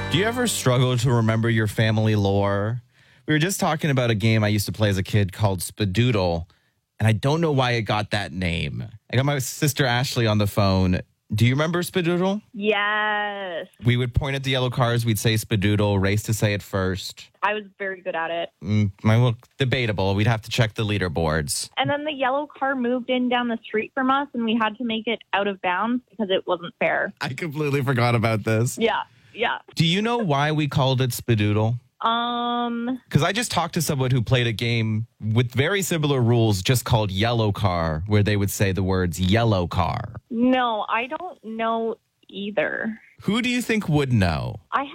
Do you ever struggle to remember your family lore? We were just talking about a game I used to play as a kid called Spadoodle, and I don't know why it got that name. I got my sister Ashley on the phone. Do you remember Spadoodle? Yes. We would point at the yellow cars. We'd say Spadoodle, race to say it first. I was very good at it. Well, debatable. We'd have to check the leaderboards. And then the yellow car moved in down the street from us, and we had to make it out of bounds because it wasn't fair. I completely forgot about this. Yeah. Do you know why we called it Spadoodle? Because I just talked to someone who played a game with very similar rules just called Yellow Car, where they would say the words yellow car. No, I don't know either. Who do you think would know? I